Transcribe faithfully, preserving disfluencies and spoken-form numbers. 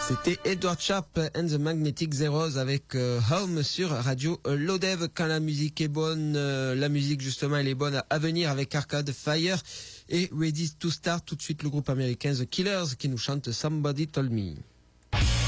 C'était Edward Sharp and the Magnetic Zeros avec euh, Home sur Radio Lodev. Quand la musique est bonne, euh, la musique justement elle est bonne à venir avec Arcade Fire et Ready to Start. Tout de suite le groupe américain The Killers qui nous chante Somebody Told Me.